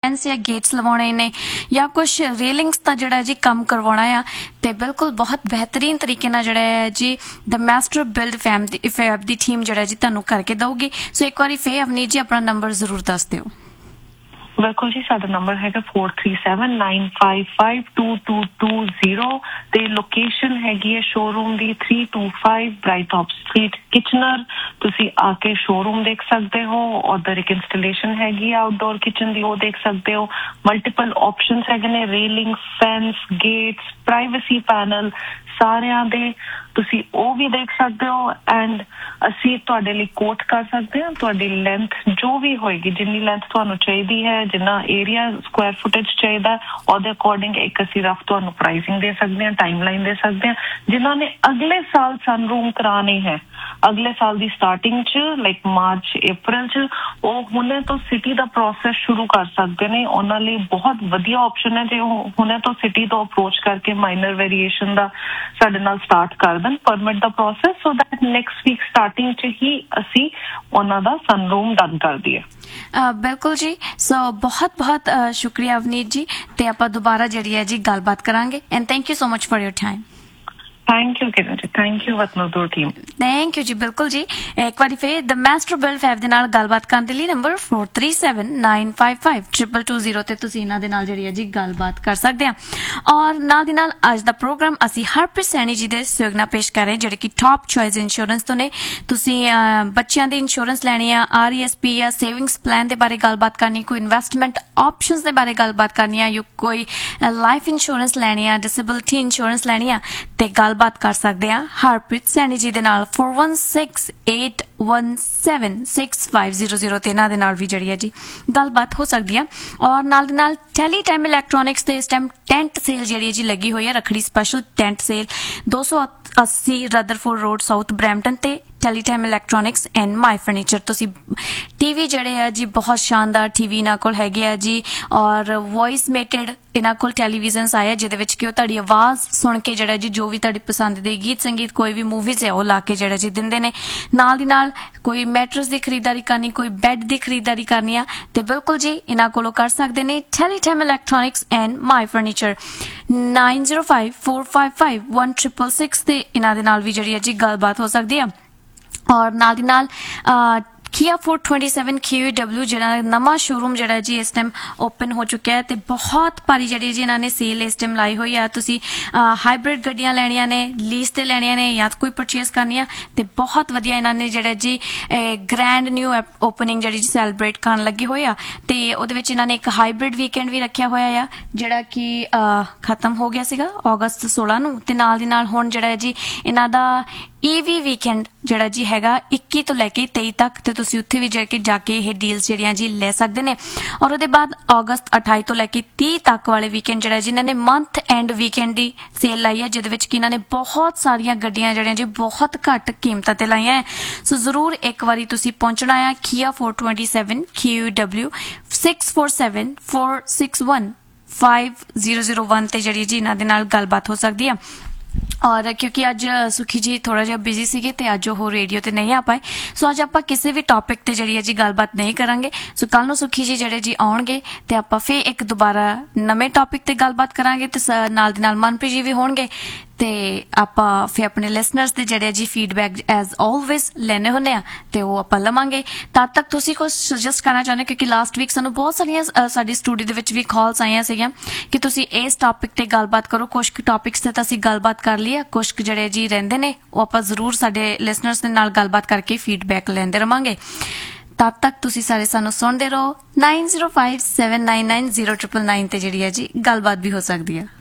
Fence ਜਾਂ Gates ਲਵਾਉਣੇ ਨੇ ਜਾਂ ਕੁਛ ਰੇਲਿੰਗਸ ਦਾ ਜਿਹੜਾ ਜੀ ਕੰਮ ਕਰਵਾਉਣਾ ਆ ਤੇ ਬਿਲਕੁਲ ਬਹੁਤ ਬਿਹਤਰੀਨ ਤਰੀਕੇ ਨਾਲ ਜਿਹੜਾ ਹੈ ਜੀ ਦ ਮਾਸਟਰ ਬਿਲਡ ਫੈਬ ਦੀ ਟੀਮ ਜਿਹੜਾ ਜੀ ਤੁਹਾਨੂੰ ਕਰਕੇ ਦਊਗੀ। ਸੋ ਇੱਕ ਵਾਰੀ ਫੇਰ ਅਵਨੀਤ ਜੀ ਆਪਣਾ ਨੰਬਰ ਜ਼ਰੂਰ ਦੱਸ ਦਿਓ। ਬਿਲਕੁਲ ਜੀ, ਸਾਡਾ ਨੰਬਰ ਹੈਗਾ 4379552220 ਤੇ ਲੋਕੇਸ਼ਨ ਹੈਗੀ ਹੈ ਸ਼ੋਰੂਮ ਦੀ 325 ਬ੍ਰਾਈਟਹੌਪ ਸਟਰੀਟ ਕਿਚਨਰ। ਤੁਸੀਂ ਆ ਕੇ ਸ਼ੋਰੂਮ ਦੇਖ ਸਕਦੇ ਹੋ। ਉਧਰ ਇੱਕ ਇੰਸਟਾਲੇਸ਼ਨ ਹੈਗੀ ਆਊਟਡੋਰ ਕਿਚਨ ਦੀ, ਉਹ ਦੇਖ ਸਕਦੇ ਹੋ। ਮਲਟੀਪਲ ਆਪਸ਼ਨਸ ਹੈਗੇ ਨੇ, railing, fence, Gates, privacy panel ਸਾਰਿਆਂ ਦੇ ਤੁਸੀਂ ਉਹ ਵੀ ਦੇਖ ਸਕਦੇ ਹੋ। ਐਂਡ ਅਸੀਂ ਤੁਹਾਡੇ ਲਈ ਕੋਟ ਕਰ ਸਕਦੇ ਹਾਂ ਤੁਹਾਡੀ ਲੈਂਥ ਜੋ ਵੀ ਹੋਏਗੀ, ਜਿੰਨੀ ਲੈਂਥ ਤੁਹਾਨੂੰ ਚਾਹੀਦੀ ਹੈ, ਜਿੰਨਾ ਏਰੀਆ ਸਕੁਆਇਰ ਫੁਟੇਜ ਚਾਹੀਦਾ, ਉਹਦੇ ਅਕੋਰਡਿੰਗ ਇੱਕ ਅਸੀਂ ਰਫ ਤੁਹਾਨੂੰ ਪ੍ਰਾਈਸਿੰਗ ਦੇ ਸਕਦੇ ਹਾਂ, ਟਾਈਮਲਾਈਨ ਦੇ ਸਕਦੇ ਹਾਂ। ਜਿਨ੍ਹਾਂ ਨੇ ਅਗਲੇ ਸਾਲ ਸਨਰੂਮ ਕਰਾਉਣੀ ਹੈ, ਅਗਲੇ ਸਾਲ ਦੀ ਸਟਾਰਟਿੰਗ 'ਚ ਲਾਈਕ ਮਾਰਚ ਅਪ੍ਰੈਲ 'ਚ, ਉਹ ਹੁਣੇ ਤੋਂ ਸਿਟੀ ਦਾ ਪ੍ਰੋਸੈਸ ਸ਼ੁਰੂ ਕਰ ਸਕਦੇ ਨੇ। ਉਹਨਾਂ ਲਈ ਬਹੁਤ ਵਧੀਆ ਆਪਸ਼ਨ ਹੈ ਜੇ ਉਹ ਹੁਣੇ ਤੋਂ ਸਿਟੀ ਤੋਂ ਅਪਰੋਚ ਕਰਕੇ ਮਾਈਨਰ ਵੇਰੀਏਸ਼ਨ ਦਾ ਸਾਡੇ ਨਾਲ ਸਟਾਰਟ ਕਰ ਦੇਣ permit the process, so that next week starting 'ਚ ਹੀ ਅਸੀਂ ਉਹਨਾਂ ਦਾ ਸਨਰੂਮ ਡਨ ਕਰ ਦਈਏ। ਬਿਲਕੁਲ ਜੀ। ਸੋ ਬਹੁਤ ਬਹੁਤ ਸ਼ੁਕਰੀਆ ਅਵਨੀਤ ਜੀ, ਤੇ ਆਪਾਂ ਦੁਬਾਰਾ ਜਿਹੜੀ ਹੈ ਜੀ ਗੱਲਬਾਤ ਕਰਾਂਗੇ। And thank you so much for your time. Thank you ਕਿਰਨ ਜੀ, thank you ਵਤਨੂਰ team. Thank you ਜੀ। ਬਿਲਕੁਲ ਜੀ, ਇੱਕ ਵਾਰੀ ਫੇਰ ਦ ਮਾਸਟਰ ਬਿਲਡ ਫੈਬ ਦੇ ਨਾਲ ਗੱਲਬਾਤ ਕਰਨ ਦੇ ਲਈ ਨੰਬਰ 4379552220 ਤੇ ਤੁਸੀਂ ਇਹਨਾਂ ਦੇ ਨਾਲ ਜਿਹੜੀ ਹੈ ਜੀ ਗੱਲਬਾਤ ਕਰ ਸਕਦੇ ਆ। ਔਰ ਨਾਲ ਦੀ ਨਾਲ ਅੱਜ ਦਾ ਪ੍ਰੋਗਰਾਮ ਅਸੀਂ ਹਰਪ੍ਰੀਤ ਸੈਣੀ ਜੀ ਦੇ ਸਹਿਯੋਗ ਨਾਲ ਪੇਸ਼ ਕਰ ਰਹੇ ਜਿਹੜੇ ਕਿ ਟੌਪ ਚੋਇਸ ਇੰਸ਼ੋਰੈਂਸ ਤੋਂ ਨੇ। ਤੁਸੀਂ ਬੱਚਿਆਂ ਦੀ ਇੰਸ਼ੋਰੈਂਸ ਲੈਣੀ ਆ, RESP ਜਾਂ ਸੇਵਿੰਗਸ ਪਲਾਨ ਦੇ ਬਾਰੇ ਗੱਲਬਾਤ ਕਰਨੀ, ਕੋਈ ਇਨਵੈਸਟਮੈਂਟ ਆਪਸ਼ਨਸ ਦੇ ਬਾਰੇ ਗੱਲਬਾਤ ਕਰਨੀ ਆ, ਜਾਂ ਕੋਈ ਲਾਈਫ ਇੰਸ਼ੋਰੈਂਸ ਲੈਣੀ ਆ, ਡਿਸੇਬਿਲਿਟੀ ਇੰਸ਼ੋਰੈਂਸ ਲੈਣੀ ਆ, ਤੇ ਗੱਲਬਾਤ ਕਰ ਸਕਦੇ ਆ ਹਰਪ੍ਰੀਤ ਸੈਣੀ ਜੀ ਦੇ ਨਾਲ 4168176500 ਤੇ ਇਹਨਾਂ ਦੇ ਨਾਲ ਵੀ ਜਿਹੜੀ ਹੈ ਜੀ ਗੱਲਬਾਤ ਹੋ ਸਕਦੀ ਆ। ਔਰ ਨਾਲ ਦੇ ਨਾਲ ਟੈਲੀਟਾਈਮ ਇਲੈਕਟ੍ਰੋਨਿਕਸ ਤੇ ਇਸ ਟਾਈਮ ਟੈਂਟ ਸੇਲ ਜਿਹੜੀ ਹੈ ਜੀ ਲੱਗੀ ਹੋਈ ਹੈ, Rakhri special tent sale 280 Rutherford road south Brampton ਤੇ ਟੈਲੀਟਾਈਮ ਇਲੈਕਟ੍ਰੋਨਿਕਸ ਐਂਡ ਮਾਈ ਫਰਨੀਚਰ। ਤੁਸੀਂ ਟੀਵੀ ਜਿਹੜੇ ਆ ਜੀ ਬਹੁਤ ਸ਼ਾਨਦਾਰ ਟੀਵੀ ਇਹਨਾਂ ਕੋਲ ਹੈਗੇ ਆ ਜੀ, ਔਰ ਵੌਇਸ ਮੇਟਡ ਇਹਨਾਂ ਕੋਲ ਟੈਲੀਵਿਜ਼ਨਸ ਆਏ ਜਿਹਦੇ ਵਿੱਚ ਕਿ ਉਹ ਤੁਹਾਡੀ ਆਵਾਜ਼ ਸੁਣ ਕੇ ਜਿਹੜਾ ਜੀ ਜੋ ਵੀ ਤੁਹਾਡੀ ਪਸੰਦ ਦੇ ਗੀਤ ਸੰਗੀਤ ਕੋਈ ਵੀ ਮੂਵੀਜ਼ ਹੈ ਉਹ ਲਾ ਕੇ ਜਿਹੜਾ ਜੀ ਦਿੰਦੇ ਨੇ। ਨਾਲ ਦੀ ਨਾਲ ਕੋਈ ਮੈਟਰਸ ਦੀ ਖਰੀਦਦਾਰੀ ਕਰਨੀ, ਕੋਈ ਬੈੱਡ ਦੀ ਖਰੀਦਦਾਰੀ ਕਰਨੀ ਆ ਤੇ ਬਿਲਕੁਲ ਜੀ ਇਹਨਾਂ ਕੋਲੋਂ ਕਰ ਸਕਦੇ ਨੇ। ਟੈਲੀਟਾਈਮ ਇਲੈਕਟ੍ਰੋਨਿਕਸ ਐਂਡ ਮਾਈ ਫਰਨੀਚਰ 9054551666 ਤੇ ਇਹਨਾਂ ਦੇ ਨਾਲ ਵੀ ਜਿਹੜੀ ਹੈ ਜੀ ਗੱਲਬਾਤ ਹੋ ਸਕਦੀ ਆ। ਔਰ ਨਾਲ ਦੀ ਨਾਲ Kia 427 QEW ਜਿਹੜਾ ਨਵਾਂ ਸ਼ੋਰੂਮ ਜਿਹੜਾ ਜੀ ਇਸ ਟਾਈਮ ਓਪਨ ਹੋ ਚੁੱਕਿਆ ਹੈ ਤੇ ਬਹੁਤ ਭਾਰੀ ਜਿਹੜੀ ਜੀ ਇਹਨਾਂ ਨੇ ਸੇਲ ਇਸ ਟਾਈਮ ਲਾਈ ਹੋਈ ਆ। ਤੁਸੀਂ ਹਾਈਬ੍ਰਿਡ ਗੱਡੀਆਂ ਲੈਣੀਆਂ ਨੇ, ਲੀਜ਼ ਤੇ ਲੈਣੀਆਂ ਨੇ ਜਾਂ ਕੋਈ ਪਰਚੇਸ ਕਰਨੀ ਆ ਤੇ ਬਹੁਤ ਵਧੀਆ ਇਹਨਾਂ ਨੇ ਜਿਹੜਾ ਜੀ ਗ੍ਰੈਂਡ ਨਿਊ ਓਪਨਿੰਗ ਜਿਹੜੀ ਜੀ ਸੈਲੀਬ੍ਰੇਟ ਕਰਨ ਲੱਗੀ ਹੋਈ ਆ। ਤੇ ਉਹਦੇ ਵਿੱਚ ਇਹਨਾਂ ਨੇ ਇੱਕ ਹਾਈਬ੍ਰਿਡ ਵੀਕਐਂਡ ਵੀ ਰੱਖਿਆ ਹੋਇਆ ਆ ਜਿਹੜਾ ਕਿ ਖਤਮ ਹੋ ਗਿਆ ਸੀਗਾ ਅਗਸਤ 16 ਨੂੰ, ਤੇ ਨਾਲ ਦੀ ਨਾਲ ਹੁਣ ਜਿਹੜਾ ਜੀ ਇਹਨਾਂ ਦਾ EV ਵੀਕਐਂਡ ਜਿਹੜਾ ਜੀ ਹੈਗਾ 21 ਤੋਂ ਲੈ ਕੇ 23 ਤੱਕ, ਤੇ ਤੁਸੀਂ ਉੱਥੇ ਵੀ ਜਾ ਕੇ ਇਹ ਡੀਲਸ ਜਿਹੜੀਆਂ ਜੀ ਲੈ ਸਕਦੇ ਨੇ। ਔਰ ਉਹਦੇ ਬਾਅਦ ਅਗਸਤ 28 ਤੋਂ ਲੈ ਕੇ 30 ਤੱਕ ਵਾਲੇ ਵੀਕਐਂਡ ਜਿਹੜਾ ਜੀ ਇਹਨਾਂ ਨੇ month and weekend the sale ਲਾਈ ਹੈ, ਜਿਹਦੇ ਵਿੱਚ ਕਿ ਇਹਨਾਂ ਨੇ ਬਹੁਤ ਸਾਰੀਆਂ ਗੱਡੀਆਂ ਜਿਹੜੀਆਂ ਜੀ ਬਹੁਤ ਘੱਟ ਕੀਮਤਾਂ ਤੇ ਲਾਈਆਂ ਹੈ। ਸੋ ਜ਼ਰੂਰ ਇੱਕ ਵਾਰੀ ਤੁਸੀਂ ਪਹੁੰਚਣਾ ਆ Kia 427 QEW 6474615001 ਤੇ ਜਿਹੜੀ ਜੀ ਇਹਨਾਂ ਦੇ ਨਾਲ ਗੱਲਬਾਤ ਹੋ ਸਕਦੀ ਆ। ਔਰ ਕਿਉਂਕਿ ਅੱਜ ਸੁਖੀ ਜੀ ਥੋੜਾ ਜਿਹਾ ਬਿਜ਼ੀ ਸੀਗੇ ਤੇ ਅੱਜ ਉਹ ਰੇਡੀਓ ਤੇ ਨਹੀਂ ਆ ਪਾਏ, ਸੋ ਅੱਜ ਆਪਾਂ ਕਿਸੇ ਵੀ ਟੌਪਿਕ ਤੇ ਜਿਹੜੀ ਹੈ ਜੀ ਗੱਲਬਾਤ ਨਹੀਂ ਕਰਾਂਗੇ। ਸੋ ਕੱਲ ਨੂੰ ਸੁਖੀ ਜੀ ਜਿਹੜੇ ਜੀ ਆਉਣਗੇ ਤੇ ਆਪਾਂ ਫੇਰ ਇੱਕ ਦੁਬਾਰਾ ਨਵੇਂ ਟੌਪਿਕ ਤੇ ਗੱਲਬਾਤ ਕਰਾਂਗੇ ਤੇ ਨਾਲ ਦੀ ਨਾਲ ਮਨਪ੍ਰੀਤ ਜੀ ਵੀ ਹੋਣਗੇ ਤੇ ਆਪਾਂ ਫੇਰ ਆਪਣੇ ਲਿਸਨਰਸ ਦੇ ਜਿਹੜੇ ਜੀ ਫੀਡਬੈਕ ਐਜ਼ ਆਲਵੇਜ਼ ਲੈਣੇ ਹੁੰਦੇ ਆ ਤੇ ਉਹ ਆਪਾਂ ਲਵਾਂਗੇ। ਤਦ ਤੱਕ ਤੁਸੀਂ ਕੁਝ ਸੁਜੈਸਟ ਕਰਨਾ ਚਾਹੁੰਦੇ ਕਿਉਂਕਿ ਲਾਸਟ ਵੀਕ ਸਾਨੂੰ ਬਹੁਤ ਸਾਰੀਆਂ ਸਾਡੀ ਸਟੂਡੀਓ ਦੇ ਵਿੱਚ ਵੀ ਕਾਲਸ ਆਈਆਂ ਸੀਗੀਆਂ ਕਿ ਤੁਸੀਂ ਇਸ ਟੌਪਿਕ ਤੇ ਗੱਲਬਾਤ ਕਰੋ। ਕੁਝ ਟੌਪਿਕਸ ਤੇ ਤਾਂ ਅਸੀਂ ਗੱਲਬਾਤ ਕਰ ਲਈ ਆ, ਕੁਝ ਜਿਹੜੇ ਜੀ ਰਹਿੰਦੇ ਨੇ ਉਹ ਆਪਾਂ ਜ਼ਰੂਰ ਸਾਡੇ ਲਿਸਨਰਸ ਦੇ ਨਾਲ ਗੱਲਬਾਤ ਕਰਕੇ ਫੀਡਬੈਕ ਲੈਂਦੇ ਰਵਾਂਗੇ। ਤਦ ਤੱਕ ਤੁਸੀਂ ਸਾਰੇ ਸਾਨੂੰ ਸੁਣਦੇ ਰਹੋ। 9057990999 ਤੇ ਜਿਹੜੀ ਹੈ ਜੀ ਗੱਲਬਾਤ ਵੀ ਹੋ ਸਕਦੀ ਹੈ।